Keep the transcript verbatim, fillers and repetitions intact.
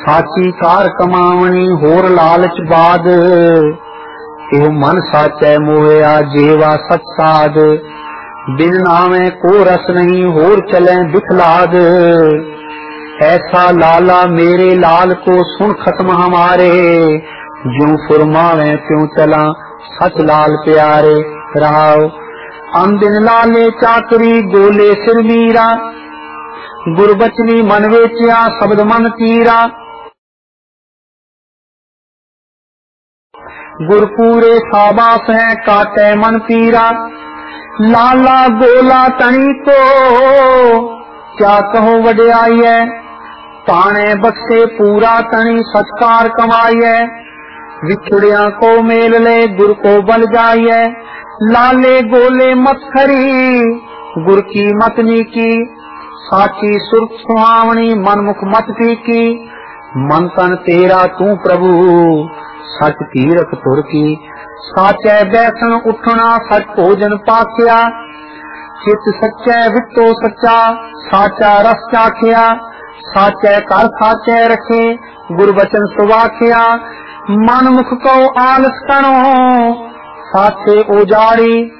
साची कार कमावनी होर लालच बाद। एहो मन साचै मोहया जेवा सच साध। बिन नामे को रस नहीं होर चले दिखलाद। ऐसा लाला मेरे लाल को सुन खत्म हमारे। ज्यों फुरमावे त्यों चला सच लाल प्यारे। राव अंदिन लाले चाकरी गोले सिर मीरा। गुरबचनी मन वेचिया शब्द मन तीरा। गुरपूरे साबास है काटे मन पीरा। लाला गोला तनी को क्या कहो वड्याई है। पाने बख्शे पूरा तनी सत्कार कमाइए। विछुड़िया को मेल ले गुर को बल जाइए। लाले गोले मत खरी गुर की मतनी की। साची सुरत सुहावनी मनमुख मत की। मन तन तेरा तू प्रभु सच तीरथ तुर की। साचै बैसन उठना सच भोजन पाखिया। चित सच्चै वित्तो सच्चा साचा रस चाखिया। साचै कर साचै रखे गुरबचन सुवाखिया। मन मुख को आलस करो साथे उजाड़ी।